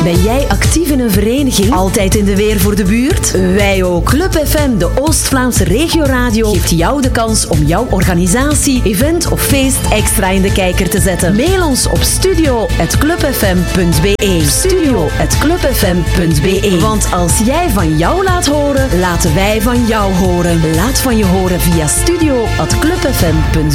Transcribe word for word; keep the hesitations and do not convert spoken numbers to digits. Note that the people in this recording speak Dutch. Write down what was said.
Ben jij actief in een vereniging? Altijd in de weer voor de buurt? Wij ook. Club F M, de Oost-Vlaamse regioradio, geeft jou de kans om jouw organisatie, event of feest extra in de kijker te zetten. Mail ons op studio at clubfm punt be. studio at clubfm punt be. Want als jij van jou laat horen, laten wij van jou horen. Laat van je horen via studio at clubfm punt be.